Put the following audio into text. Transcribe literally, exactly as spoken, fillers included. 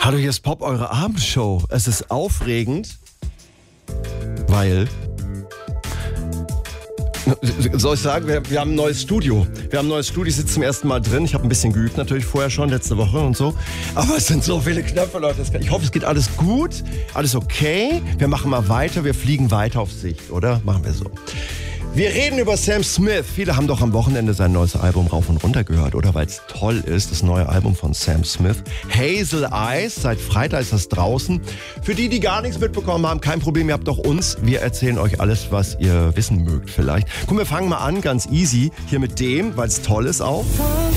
Hallo, hier ist Pop, eure Abendshow. Es ist aufregend, weil... Soll ich sagen, wir, wir haben ein neues Studio. Wir haben ein neues Studio, ich sitze zum ersten Mal drin. Ich habe ein bisschen geübt natürlich vorher schon, letzte Woche und so. Aber es sind so viele Knöpfe, Leute. Ich hoffe, es geht alles gut, alles okay. Wir machen mal weiter, wir fliegen weiter auf Sicht, oder? Machen wir so. Wir reden über Sam Smith. Viele haben doch am Wochenende sein neues Album rauf und runter gehört, oder? Weil es toll ist, das neue Album von Sam Smith. Hazel Eyes, seit Freitag ist das draußen. Für die, die gar nichts mitbekommen haben, kein Problem, ihr habt doch uns. Wir erzählen euch alles, was ihr wissen mögt vielleicht. Komm, wir fangen mal an, ganz easy, hier mit dem, weil es toll ist auch.